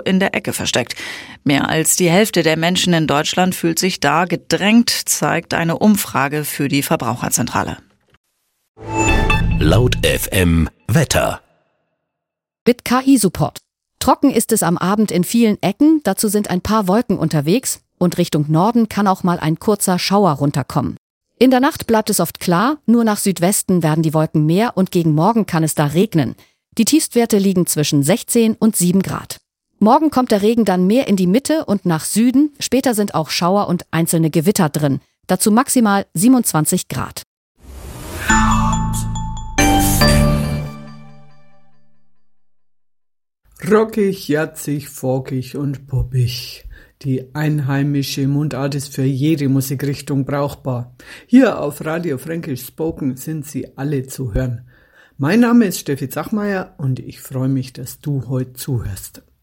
in der Ecke versteckt. Mehr als die Hälfte der Menschen in Deutschland fühlt sich da gedrängt, zeigt eine Umfrage für die Verbraucherzentrale. Laut FM Wetter. Mit KI-Support. Trocken ist es am Abend in vielen Ecken, dazu sind ein paar Wolken unterwegs und Richtung Norden kann auch mal ein kurzer Schauer runterkommen. In der Nacht bleibt es oft klar, nur nach Südwesten werden die Wolken mehr und gegen Morgen kann es da regnen. Die Tiefstwerte liegen zwischen 16 und 7 Grad. Morgen kommt der Regen dann mehr in die Mitte und nach Süden, später sind auch Schauer und einzelne Gewitter drin, dazu maximal 27 Grad. Rockig, jatzig, folkig und poppig. Die einheimische Mundart ist für jede Musikrichtung brauchbar. Hier auf Radio Fränkisch Spoken sind sie alle zu hören. Mein Name ist Steffi Zachmeier und ich freue mich, dass du heute zuhörst.